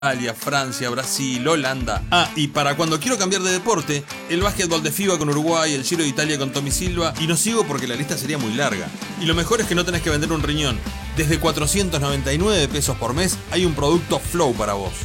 Italia, Francia, Brasil, Holanda. Ah, y para cuando quiero cambiar de deporte, el básquetbol de FIBA con Uruguay, el Giro de Italia con Tommy Silva, y no sigo porque la lista sería muy larga. Y lo mejor es que no tenés que vender un riñón. Desde 499 pesos por mes hay un producto Flow para vos.